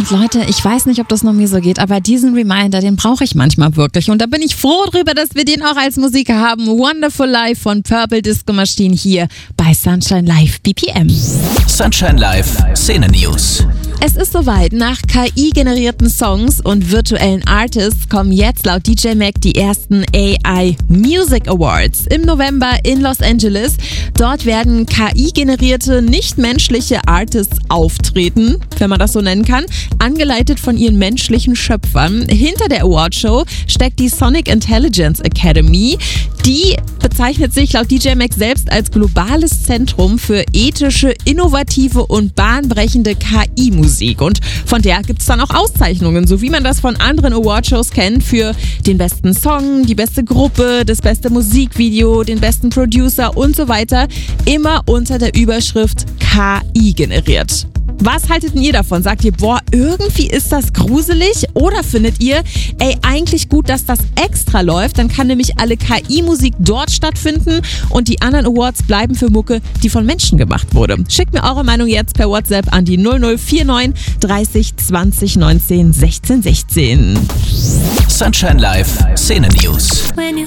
Und Leute, ich weiß nicht, ob das noch mir so geht, aber diesen Reminder, den brauche ich manchmal wirklich. Und da bin ich froh drüber, dass wir den auch als Musiker haben. Wonderful Life von Purple Disco Machine hier bei Sunshine Live BPM. Sunshine Live Szene News. Es ist soweit. Nach KI-generierten Songs und virtuellen Artists kommen jetzt laut DJ Mac die ersten AI Music Awards im November in Los Angeles. Dort werden KI-generierte, nicht-menschliche Artists auftreten, wenn man das so nennen kann, angeleitet von ihren menschlichen Schöpfern. Hinter der Awardshow steckt die Sonic Intelligence Academy. Die bezeichnet sich laut DJ Mac selbst als globales Zentrum für ethische, innovative und bahnbrechende KI-Musik. Und von der gibt es dann auch Auszeichnungen, so wie man das von anderen Awardshows kennt, für den besten Song, die beste Gruppe, das beste Musikvideo, den besten Producer und so weiter. Immer unter der Überschrift KI generiert. Was haltet ihr davon? Sagt ihr, boah, irgendwie ist das gruselig? Oder findet ihr, eigentlich gut, dass das extra läuft? Dann kann nämlich alle KI-Musik dort stattfinden und die anderen Awards bleiben für Mucke, die von Menschen gemacht wurde. Schickt mir eure Meinung jetzt per WhatsApp an die 0049 30 20 19 16 16. Sunshine Live Szene News.